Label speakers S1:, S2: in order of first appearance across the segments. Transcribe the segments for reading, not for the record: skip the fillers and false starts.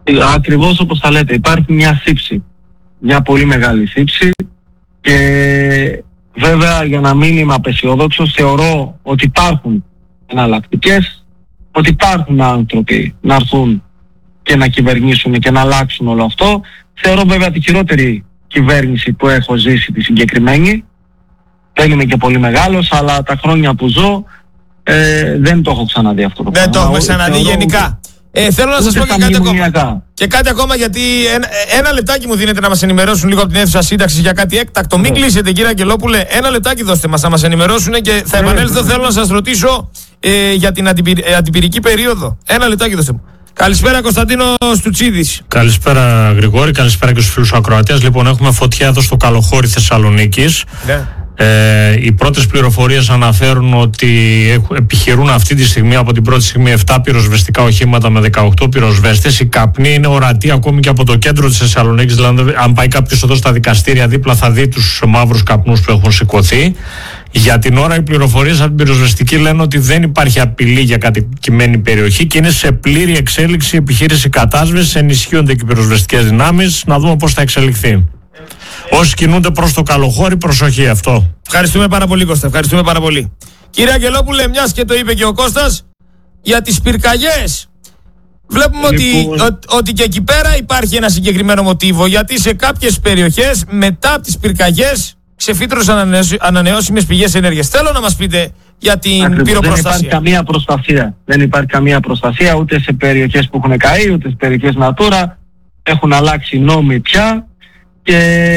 S1: Ακριβώς όπως τα λέτε, υπάρχει μια σύψη, μια πολύ μεγάλη σύψη, και βέβαια για να μην είμαι απεσιόδοξος, θεωρώ ότι υπάρχουν εναλλακτικές, ότι υπάρχουν άνθρωποι να έρθουν και να κυβερνήσουν και να αλλάξουν όλο αυτό. Θεωρώ βέβαια τη χειρότερη κυβέρνηση που έχω ζήσει τη συγκεκριμένη. Δεν είμαι και πολύ μεγάλος, αλλά τα χρόνια που ζω δεν το έχω ξαναδεί αυτό το πράγμα.
S2: Δεν το έχουμε ξαναδεί γενικά. Θέλω να σας πω και κάτι ακόμα. Και κάτι ακόμα, γιατί ένα λεπτάκι μου δίνετε να μας ενημερώσουν λίγο από την αίθουσα σύνταξης για κάτι έκτακτο. Μην κλείσετε, κύριε Αγγελόπουλε, ένα λεπτάκι δώστε μας να μας ενημερώσουν και θα επανέλθω. Θέλω να σας ρωτήσω για την αντιπυρική περίοδο. Ένα λεπτάκι δώστε μου. Καλησπέρα, Κωνσταντίνο Στουτσίδης.
S3: Καλησπέρα, Γρηγόρη. Καλησπέρα και στους φίλους ακροατές. Λοιπόν, έχουμε φωτιά εδώ στο Καλοχώρι Θεσσαλονίκης.
S2: Ναι.
S3: Οι πρώτες πληροφορίες αναφέρουν ότι επιχειρούν αυτή τη στιγμή, από την πρώτη στιγμή, 7 πυροσβεστικά οχήματα με 18 πυροσβέστες. Η καπνή είναι ορατή ακόμη και από το κέντρο της Θεσσαλονίκης. Δηλαδή, αν πάει κάποιος εδώ στα δικαστήρια, δίπλα θα δει τους μαύρους καπνούς που έχουν σηκωθεί. Για την ώρα, οι πληροφορίες από την πυροσβεστική λένε ότι δεν υπάρχει απειλή για κατοικημένη περιοχή και είναι σε πλήρη εξέλιξη επιχείρηση κατάσβεσης. Ενισχύονται και οι πυροσβεστικές δυνάμεις. Να δούμε πώς θα εξελιχθεί. Όσοι κινούνται προς το Καλοχώρι, προσοχή αυτό.
S2: Ευχαριστούμε πάρα πολύ, Κώστα. Ευχαριστούμε πάρα πολύ. Κύριε Αγγελόπουλε, μιας και το είπε και ο Κώστας, για τις πυρκαγιές. Βλέπουμε ότι και εκεί πέρα υπάρχει ένα συγκεκριμένο μοτίβο, γιατί σε κάποιες περιοχές μετά από τις πυρκαγιές ξεφύτρωσαν ανανεώσιμες πηγές ενέργειας. Θέλω να μας πείτε για την πυροπροστασία.
S1: Δεν υπάρχει καμία προστασία ούτε σε περιοχές που έχουν καεί, ούτε σε περιοχές Natura. Έχουν αλλάξει νόμοι πια. Και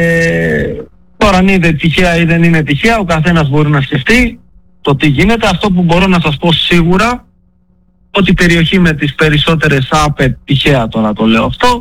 S1: τώρα αν είναι τυχαία ή δεν είναι τυχαία, ο καθένας μπορεί να σκεφτεί το τι γίνεται. Αυτό που μπορώ να σας πω σίγουρα, ότι η περιοχή με τις περισσότερες ΑΠΕ, τυχαία τώρα το λέω αυτό,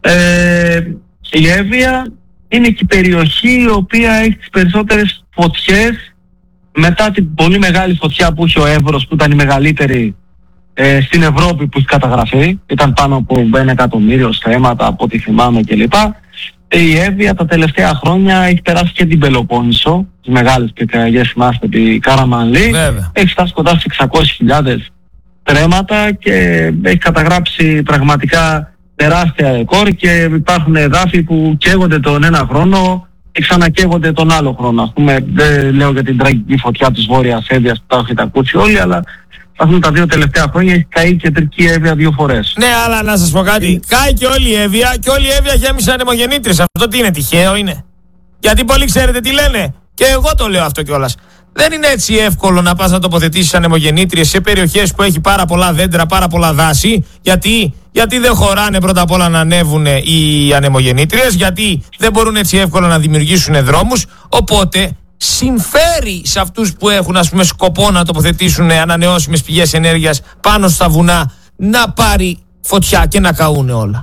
S1: η Εύβοια είναι και η περιοχή η οποία έχει τις περισσότερες φωτιές μετά την πολύ μεγάλη φωτιά που είχε ο Εύρος, που ήταν η μεγαλύτερη στην Ευρώπη που έχει καταγραφεί. Ήταν πάνω από 1 εκατομμύριο θέματα από ό,τι θυμάμαι κλπ. Η Εύβοια τα τελευταία χρόνια έχει περάσει και την Πελοπόννησο, τις μεγάλες πυρκαγιές, θυμάστε, τη Καραμανλή. Έχει φτάσει κοντά στις 600.000 τρέματα και έχει καταγράψει πραγματικά τεράστια ρεκόρ, και υπάρχουν εδάφη που καίγονται τον ένα χρόνο και ξανακαίγονται τον άλλο χρόνο. Ας πούμε, δεν λέω για την τραγική φωτιά της Βόρειας Εύβοιας που τα έχετε ακούσει όλοι, αλλά αυτά τα 2 τελευταία χρόνια έχει καεί κεντρική Εύβοια 2 φορές.
S2: Ναι, αλλά να σας πω κάτι. Κάει και όλη η Εύβοια και όλη η Εύβοια γέμισε ανεμογεννήτριες. Αυτό τι είναι, τυχαίο είναι? Γιατί πολλοί ξέρετε τι λένε. Και εγώ το λέω αυτό κιόλας. Δεν είναι έτσι εύκολο να πας να τοποθετήσεις ανεμογεννήτριες σε περιοχές που έχει πάρα πολλά δέντρα, πάρα πολλά δάση. Γιατί δεν χωράνε πρώτα απ' όλα να ανέβουν οι ανεμογεννήτριες, γιατί δεν μπορούν έτσι εύκολα να δημιουργήσουν δρόμους. Οπότε συμφέρει σε αυτούς που έχουν, ας πούμε, σκοπό να τοποθετήσουν ανανεώσιμες πηγές ενέργειας πάνω στα βουνά να πάρει φωτιά και να καούν όλα.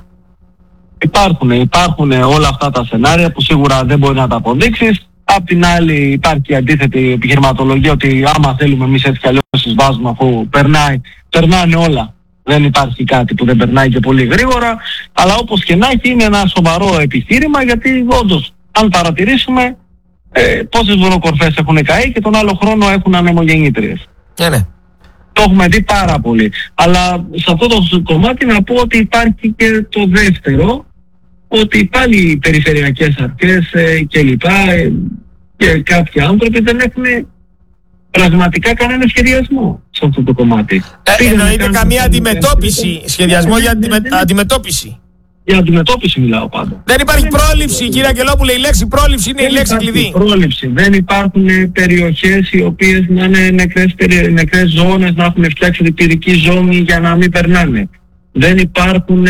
S1: Υπάρχουν όλα αυτά τα σενάρια που σίγουρα δεν μπορεί να τα αποδείξεις. Απ' την άλλη υπάρχει η αντίθετη επιχειρηματολογία, ότι άμα θέλουμε εμείς έτσι κι αλλιώς τις βάζουμε, αφού περνάνε όλα. Δεν υπάρχει κάτι που δεν περνάει και πολύ γρήγορα. Αλλά όπως και να έχει, είναι ένα σοβαρό επιχείρημα, γιατί όντως αν παρατηρήσουμε πόσες βοροκορφές έχουν καεί και τον άλλο χρόνο έχουν ανεμογεννήτριες.
S2: Ναι.
S1: Το έχουμε δει πάρα πολύ. Αλλά σε αυτό το κομμάτι να πω ότι υπάρχει και το δεύτερο, ότι πάλι οι περιφερειακές αρχές και λοιπά και κάποιοι άνθρωποι δεν έχουν πραγματικά κανένα σχεδιασμό σε αυτό το κομμάτι.
S2: Εννοείται καμία αντιμετώπιση, σχεδιασμό για αντιμετώπιση.
S1: Για αντιμετώπιση μιλάω πάντα.
S2: Δεν υπάρχει πρόληψη, κύριε Αγγελόπουλε. Η λέξη πρόληψη είναι η λέξη κλειδί.
S1: Πρόληψη. Δεν υπάρχουν περιοχές οι οποίες να είναι νεκρές ζώνες, να έχουν φτιάξει την πυρική ζώνη για να μην περνάνε. Δεν υπάρχουν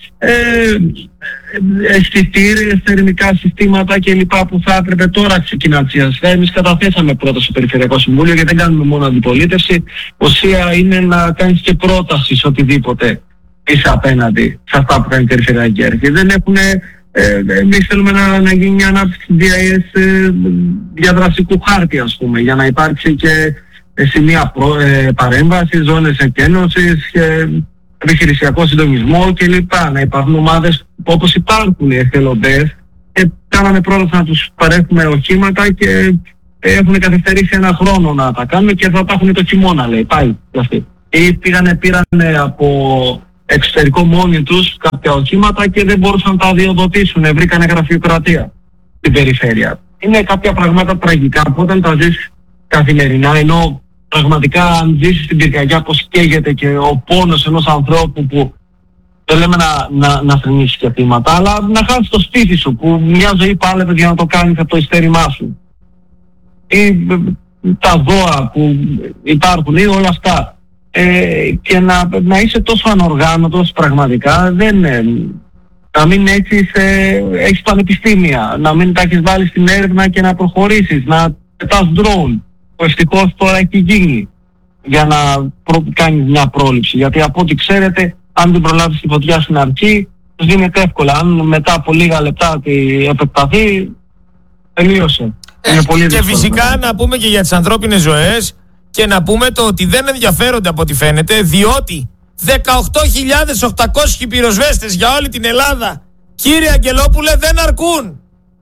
S1: αισθητήρες, θερμικά συστήματα κλπ. Που θα έπρεπε τώρα ξεκινά τις ασφαίρες. Εμείς καταθέσαμε πρόταση στο Περιφερειακό Συμβούλιο, γιατί δεν κάνουμε μόνο αντιπολίτευση. Ουσία είναι να κάνεις και πρόταση σε οτιδήποτε είσαι απέναντι σε αυτά που κάνει η Περιφερειακή Αρχή. Δεν έχουν, εμείς θέλουμε να γίνει μια ανάπτυξη διαδραστικού χάρτη, ας πούμε, για να υπάρξει και σημεία παρέμβαση, ζώνες εκένωσης, επιχειρησιακό συντονισμό κλπ. Να υπάρχουν ομάδες όπως υπάρχουν οι εθελοντές, και κάναμε πρόταση να τους παρέχουμε οχήματα και έχουν καθυστερήσει 1 χρόνο να τα κάνουμε και θα τα έχουν το χειμώνα, λέει. Πάει αυτοί. Ή πήρανε από εξωτερικό μόνοι τους κάποια οχήματα και δεν μπορούσαν να τα αδειοδοτήσουν, βρήκανε γραφειοκρατία στην περιφέρεια. Είναι κάποια πράγματα τραγικά που όταν τα ζεις καθημερινά, ενώ πραγματικά αν ζήσεις στην πυρκαγιά πως καίγεται και ο πόνος ενός ανθρώπου που δεν λέμε να θρηνήσεις και θύματα, αλλά να χάσεις το σπίτι σου που μια ζωή πάλευε για να το κάνεις από το ειστέρημά σου. Ή τα ζώα που υπάρχουν ή όλα αυτά. Και να είσαι τόσο ανοργάνωτος πραγματικά, να μην έχεις πανεπιστήμια, να μην τα έχεις βάλει στην έρευνα και να προχωρήσεις, να πετάς drone, που ευτυχώς τώρα έχει γίνει, για να κάνεις μια πρόληψη. Γιατί από ό,τι ξέρετε, αν δεν προλάβεις τη φωτιά στην αρχή, γίνεται εύκολα. Αν μετά από λίγα λεπτά τη επεκταθεί, τελείωσε. Είναι πολύ δύσκολο.
S2: Και φυσικά να πούμε και για τις ανθρώπινες ζωές και να πούμε το ότι δεν ενδιαφέρονται από ό,τι φαίνεται, διότι 18.800 πυροσβέστες για όλη την Ελλάδα, κύριε Αγγελόπουλε, δεν αρκούν.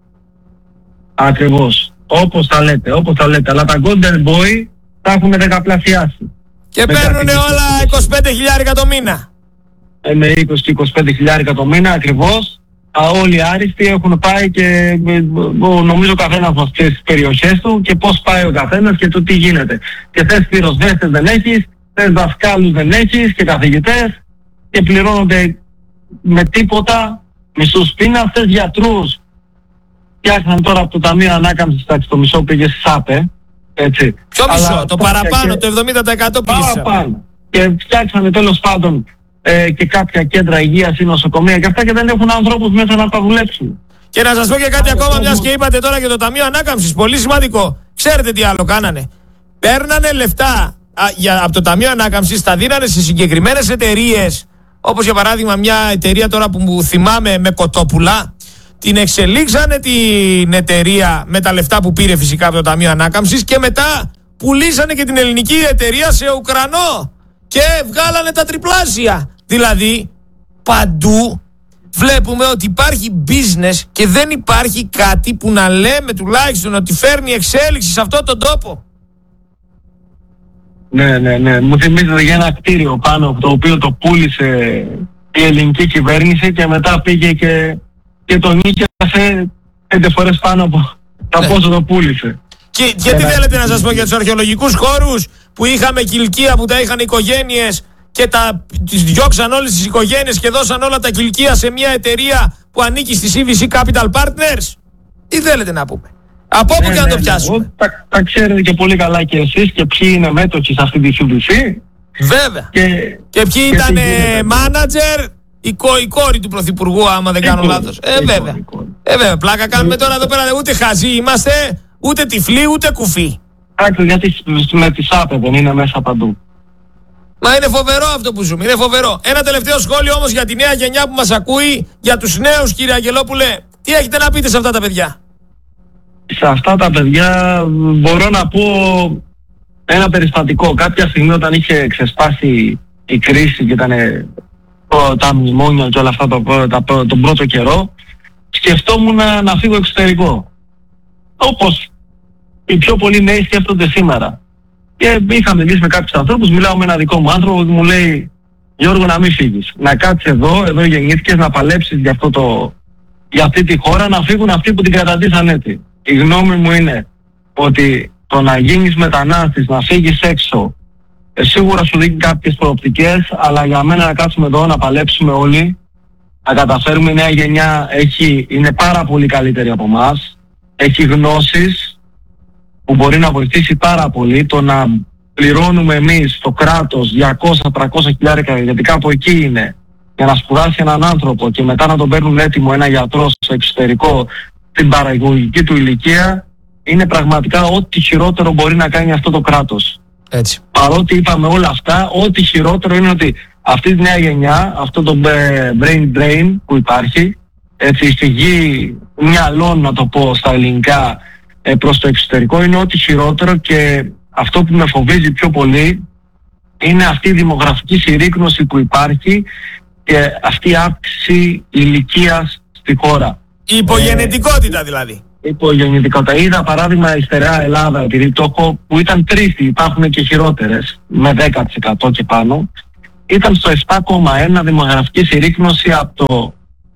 S1: Ακριβώς. Όπως τα λέτε. Αλλά τα Golden Boy τα έχουν δεκαπλασιάσει.
S2: Και παίρνουν όλα 25.000 το μήνα.
S1: Με 20 και 25.000 το μήνα ακριβώς. Όλοι οι άριστοι έχουν πάει και νομίζω ο καθένας μας ξέρει στις περιοχές του και πώς πάει ο καθένας και το τι γίνεται. Και θες πυροσβέστες δεν έχεις, θες δασκάλους δεν έχεις και καθηγητές και πληρώνονται με τίποτα, μισούς πείνας, θες γιατρούς. Φτιάξαν τώρα από το Ταμείο Ανάκαμψης, το μισό πήγε στη ΣΑΠΕ, έτσι.
S2: Ποιο μισό, το παραπάνω, το 70% πήγε στη ΣΑΠΕ.
S1: Και φτιάξανε τέλος πάντων και κάποια κέντρα υγείας ή νοσοκομεία και αυτά και δεν έχουν ανθρώπους μέσα να τα δουλέψουν.
S2: Και να σας πω και κάτι ακόμα, μιας και είπατε τώρα για το Ταμείο Ανάκαμψης, πολύ σημαντικό. Ξέρετε τι άλλο κάνανε? Παίρνανε λεφτά από το Ταμείο Ανάκαμψης, τα δίνανε σε συγκεκριμένες εταιρείες, όπως για παράδειγμα μια εταιρεία τώρα που μου θυμάμαι με κοτόπουλα, την εξελίξανε την εταιρεία με τα λεφτά που πήρε φυσικά από το Ταμείο Ανάκαμψης και μετά πουλήσανε και την ελληνική εταιρεία σε Ουκρανό και βγάλανε τα τριπλάσια. Δηλαδή παντού βλέπουμε ότι υπάρχει business και δεν υπάρχει κάτι που να λέμε τουλάχιστον ότι φέρνει εξέλιξη σε αυτόν τον τόπο.
S1: Ναι. Μου θυμίζεται για ένα κτίριο πάνω από το οποίο το πούλησε η ελληνική κυβέρνηση και μετά πήγε και τον νίκιασε 5 φορές πάνω από τα πόσο το πούλησε.
S2: Και τι θέλετε να σας πω για τους αρχαιολογικούς χώρους που είχαμε κηλκεία που τα είχαν οικογένειες και τις διώξαν όλες τις οικογένειες και δώσαν όλα τα κηλκεία σε μια εταιρεία που ανήκει στη CVC Capital Partners? Τι θέλετε να πούμε? Από όπου και να το πιάσουμε.
S1: Τα ξέρετε και πολύ καλά και εσείς και ποιοι είναι μέτοχοι σε αυτή τη CVC.
S2: Βέβαια. Και ποιοι ήταν μάνατζερ, η κόρη του Πρωθυπουργού, άμα δεν κάνω λάθος. Βέβαια. Πλάκα κάνουμε τώρα εδώ πέρα, ούτε χαζοί είμαστε, ούτε τυφλοί, ούτε κουφοί.
S1: Γιατί με τη ΣΑΠΕ δεν είναι μέσα παντού.
S2: Μα είναι φοβερό αυτό που ζούμε, είναι φοβερό. Ένα τελευταίο σχόλιο όμως για τη νέα γενιά που μας ακούει, για τους νέους, κύριε Αγγελόπουλε. Τι έχετε να πείτε σε αυτά τα παιδιά?
S1: Σε αυτά τα παιδιά μπορώ να πω ένα περιστατικό. Κάποια στιγμή όταν είχε ξεσπάσει η κρίση και ήταν τα μνημόνια και όλα αυτά τον πρώτο καιρό, σκεφτόμουν να φύγω εξωτερικό. Όπως οι πιο πολλοί νέοι σκέφτονται σήμερα. Και είχα μιλήσει με κάποιους ανθρώπους, μιλάω με ένα δικό μου άνθρωπο που μου λέει: Γιώργο, να μην φύγεις. Να κάτσεις εδώ γεννήθηκες, να παλέψεις για αυτή τη χώρα, να φύγουν αυτοί που την καταντήσαν έτσι. Η γνώμη μου είναι ότι το να γίνεις μετανάστης, να φύγεις έξω, σίγουρα σου δίνει κάποιες προοπτικές, αλλά για μένα να κάτσουμε εδώ, να παλέψουμε όλοι, να καταφέρουμε. Η νέα γενιά είναι πάρα πολύ καλύτερη από εμάς, έχει γνώσεις που μπορεί να βοηθήσει πάρα πολύ. Το να πληρώνουμε εμείς το κράτος 200-300 χιλιάρικα, γιατί κάπου εκεί είναι, για να σπουδάσει έναν άνθρωπο και μετά να τον παίρνουν έτοιμο ένα γιατρό στο εξωτερικό στην παραγωγική του ηλικία, είναι πραγματικά ό,τι χειρότερο μπορεί να κάνει αυτό το κράτος.
S2: Έτσι.
S1: Παρότι είπαμε όλα αυτά, ό,τι χειρότερο είναι ότι αυτή τη νέα γενιά, αυτό το brain drain που υπάρχει, έτσι, η φυγή μυαλών, να το πω στα ελληνικά, προς το εξωτερικό, είναι ό,τι χειρότερο. Και αυτό που με φοβίζει πιο πολύ είναι αυτή η δημογραφική συρρίκνωση που υπάρχει και αυτή η αύξηση ηλικίας στη χώρα.
S2: Η υπογενετικότητα δηλαδή.
S1: Υπογενετικότητα. Είδα παράδειγμα η στερεά Ελλάδα, επειδή το έχω, που ήταν τρίτη, υπάρχουν και χειρότερες, με 10% και πάνω. ήταν στο 7,1 δημογραφική συρρίκνωση από το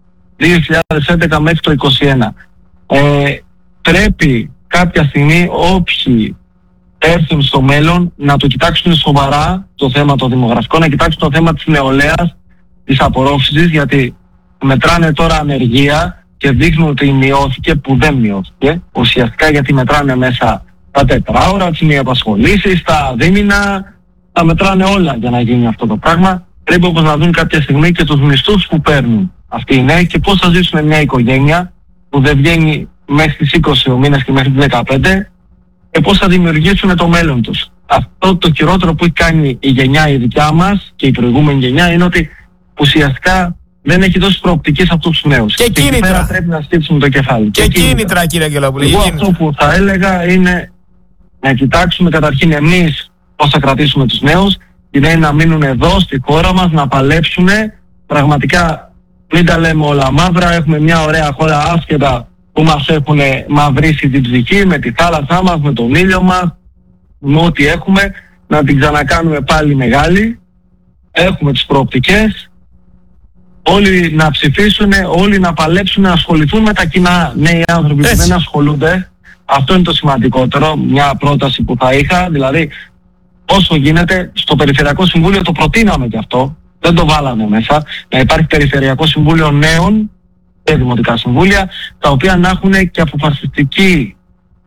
S1: 2011 μέχρι το 2021. Πρέπει κάποια στιγμή όποιοι έρθουν στο μέλλον να το κοιτάξουν σοβαρά το θέμα το δημογραφικό, να κοιτάξουν το θέμα της νεολαίας, της απορρόφησης, γιατί μετράνε τώρα ανεργία και δείχνουν ότι μειώθηκε, που δεν μειώθηκε ουσιαστικά, γιατί μετράνε μέσα τα τετράωρα, τις μη απασχολήσεις, τα δίμηνα, τα μετράνε όλα για να γίνει αυτό το πράγμα. Πρέπει όμως να δουν κάποια στιγμή και τους μισθούς που παίρνουν αυτοί οι νέοι και πώς θα ζήσουν μια οικογένεια που δεν βγαίνει μέχρι τις 20 ο μήνας και μέχρι τις 15 και πώς θα δημιουργήσουν το μέλλον τους. Αυτό το χειρότερο που έχει κάνει η γενιά η δικιά μας και η προηγούμενη γενιά είναι ότι ουσιαστικά δεν έχει δώσει προοπτικές σε αυτούς τους νέους.
S2: Και κίνητρα.
S1: Πρέπει να στύψουμε το κεφάλι.
S2: Και κίνητρα, κύριε Αγγελόπουλε.
S1: Εγώ αυτό που θα έλεγα είναι να κοιτάξουμε καταρχήν εμείς πώς θα κρατήσουμε τους νέους, δηλαδή να μείνουν εδώ στη χώρα μας, να παλέψουν. Πραγματικά μην τα λέμε όλα μαύρα, έχουμε μια ωραία χώρα άσχετα που μας έχουν μαυρίσει την ψυχή με τη θάλασσά μας, με τον ήλιο μας, με ό,τι έχουμε, να την ξανακάνουμε πάλι μεγάλη. Έχουμε τις προοπτικές, όλοι να ψηφίσουν, όλοι να παλέψουν, να ασχοληθούν με τα κοινά. Νέοι άνθρωποι που δεν ασχολούνται, αυτό είναι το σημαντικότερο, μια πρόταση που θα είχα, δηλαδή όσο γίνεται στο Περιφερειακό Συμβούλιο το προτείναμε και αυτό, δεν το βάλαμε μέσα, να υπάρχει Περιφερειακό Συμβούλιο Νέων και Δημοτικά Συμβούλια, τα οποία να έχουν και αποφασιστική,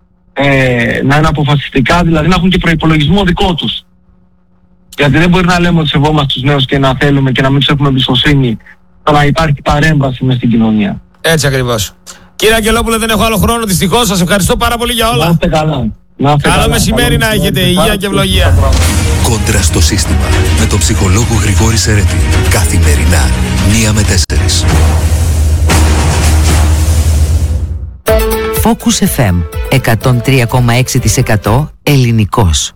S1: να είναι αποφασιστικά, δηλαδή να έχουν και προϋπολογισμό δικό τους. Γιατί δεν μπορεί να λέμε ότι σεβόμαστε τους νέους και να θέλουμε και να μην τους έχουμε εμπιστοσύνη, το να υπάρχει παρέμβαση μες στην κοινωνία.
S2: Έτσι ακριβώς. Κύριε Αγγελόπουλε, δεν έχω άλλο χρόνο δυστυχώς. Σας ευχαριστώ πάρα πολύ για όλα.
S1: Να είστε καλά.
S2: Καλό μεσημέρι να έχετε. Υγεία και ευλογία.
S4: Κόντρα στο σύστημα με τον ψυχολόγο Γρηγόρη Σερέτη. Καθημερινά 1 με 4.
S5: Focus FM 103,6% ελληνικός.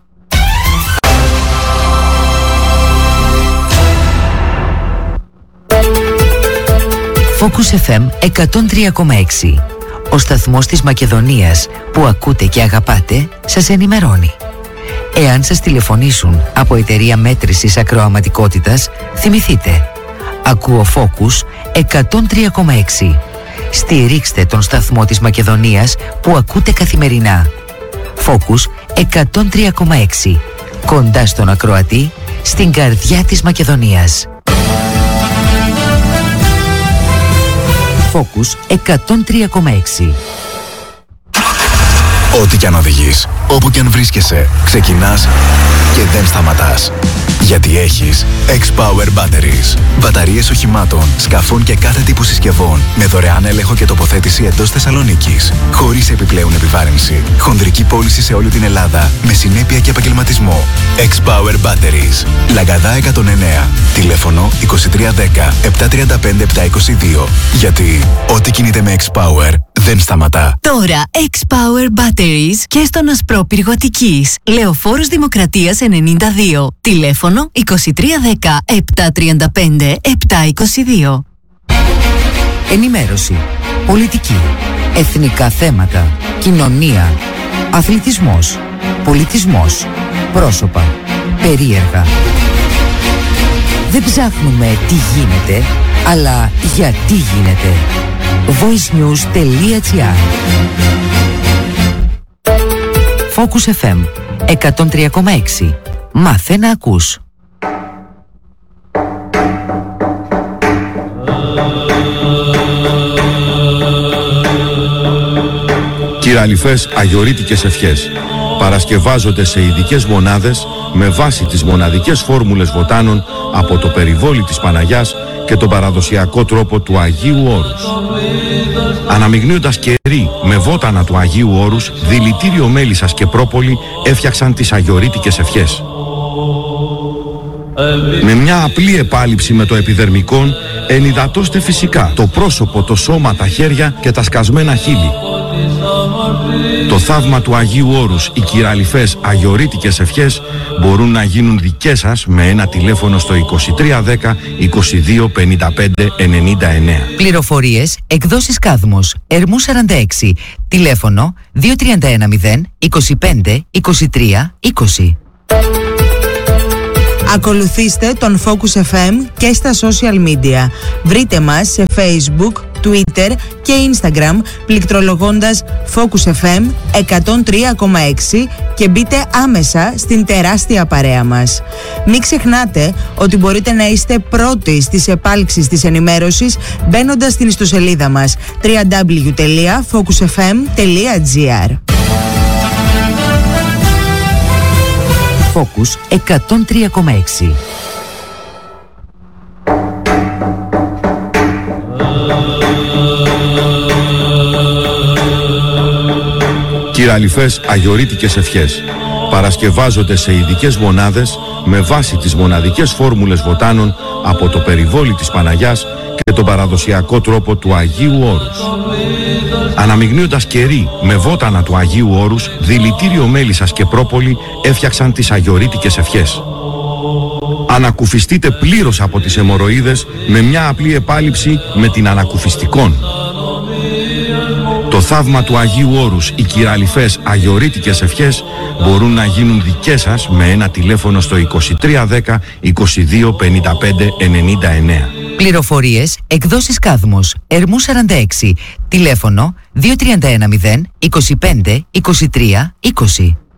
S5: Focus FM 103,6. Ο σταθμός της Μακεδονίας που ακούτε και αγαπάτε σας ενημερώνει. Εάν σας τηλεφωνήσουν από εταιρεία μέτρησης ακροαματικότητας, θυμηθείτε. Ακούω Focus 103,6. Στηρίξτε τον σταθμό της Μακεδονίας που ακούτε καθημερινά. Focus 103,6. Κοντά στον ακροατή, στην καρδιά της Μακεδονίας. Focus 103,6.
S4: Ό,τι κι αν οδηγείς, όπου κι αν βρίσκεσαι, ξεκινάς και δεν σταματάς. Γιατί έχεις X-Power Batteries. Μπαταρίες οχημάτων, σκαφών και κάθε τύπου συσκευών με δωρεάν έλεγχο και τοποθέτηση εντός Θεσσαλονίκης. Χωρίς επιπλέον επιβάρυνση. Χονδρική πώληση σε όλη την Ελλάδα με συνέπεια και επαγγελματισμό. X-Power Batteries. Λαγκαδά 109. Τηλέφωνο 2310 735 722. Γιατί ό,τι κινείται με X-Power δεν σταματά.
S6: Τώρα X-Power Batteries και στον Ασπρόπυργο Αττικής. Λεωφόρος Δημοκρατίας 92. Τηλέφωνο 2310 735 722.
S5: Ενημέρωση, πολιτική, εθνικά θέματα, κοινωνία, αθλητισμός, πολιτισμός, πρόσωπα, περίεργα. Δεν ψάχνουμε τι γίνεται, αλλά γιατί γίνεται. voicenews.gr. Focus FM 103,6. Μάθε να ακούς.
S7: Κυραλιφές αγιορείτικες ευχές παρασκευάζονται σε ειδικές μονάδες με βάση τις μοναδικές φόρμουλες βοτάνων από το περιβόλι της Παναγιάς και τον παραδοσιακό τρόπο του Αγίου Όρους. Αναμειγνύοντας κερί με βότανα του Αγίου Όρους, δηλητήριο μέλισσας και πρόπολη έφτιαξαν τις αγιορείτικες ευχές. Με μια απλή επάλυψη με το επιδερμικόν ενυδατώστε φυσικά το πρόσωπο, το σώμα, τα χέρια και τα σκασμένα χείλη. Το θαύμα του Αγίου Όρους, οι κυραλιφές αγιορείτικες ευχές μπορούν να γίνουν δικές σας με ένα τηλέφωνο στο 2310 22 55 99.
S5: Πληροφορίες, εκδόσεις Κάδμος, Ερμού 46, τηλέφωνο 2310 25 23 20.
S8: Ακολουθήστε τον Focus FM και στα social media. Βρείτε μας σε Facebook, Twitter και Instagram πληκτρολογώντας Focus FM 103,6 και μπείτε άμεσα στην τεράστια παρέα μας. Μην ξεχνάτε ότι μπορείτε να είστε πρώτοι στις επάλξεις της ενημέρωσης μπαίνοντας στην ιστοσελίδα μας www.focusfm.gr.
S5: Focus 103,6.
S7: Κυραλιφές αγιορείτικες ευχές παρασκευάζονται σε ειδικές μονάδες με βάση τις μοναδικές φόρμουλες βοτάνων από το περιβόλι της Παναγιάς και τον παραδοσιακό τρόπο του Αγίου Όρους. Αναμειγνύοντας κερί με βότανα του Αγίου Όρους, δηλητήριο μέλισσας και πρόπολη έφτιαξαν τις αγιορείτικες ευχές. Ανακουφιστείτε πλήρως από τις αιμορροίδες με μια απλή επάλυψη με την ανακουφιστικόν. Το θαύμα του Αγίου Όρους, οι κυραλιφές αγιορείτικες ευχές μπορούν να γίνουν δικές σας με ένα τηλέφωνο στο 2310 22 55 99.
S5: Πληροφορίες, εκδόσεις Κάδμος, Ερμού 46, τηλέφωνο 2310 25 23 20.